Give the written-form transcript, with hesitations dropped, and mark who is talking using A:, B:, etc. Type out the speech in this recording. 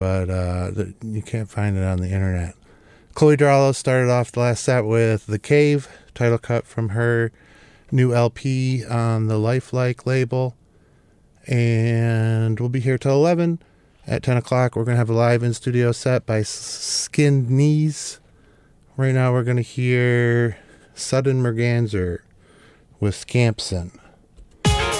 A: but you can't find it on the internet. Chloe Darlow started off the last set with The Cave, title cut from her new LP on the Lifelike label. And we'll be here till 11. At 10 o'clock, we're going to have a live in-studio set by Skinned Knees. Right now, we're going to hear Sudden Merganser with Scampson.